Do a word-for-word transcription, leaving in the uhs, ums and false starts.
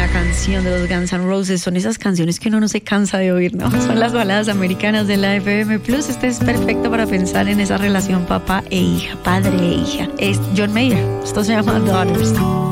canción de los Guns N' Roses. Son esas canciones que uno no se cansa de oír, ¿no? Son las baladas americanas de la F M Plus. Este es perfecto para pensar en esa relación papá e hija, padre e hija. Es John Mayer. Esto se llama Daughters.